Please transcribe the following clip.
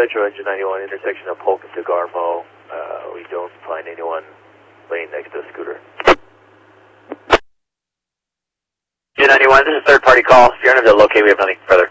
Metro Engine 91, intersection of Polk and Garmo. We don't find anyone laying next to a scooter. Engine 91, this is a third party call. If you're unable to locate, we have nothing further.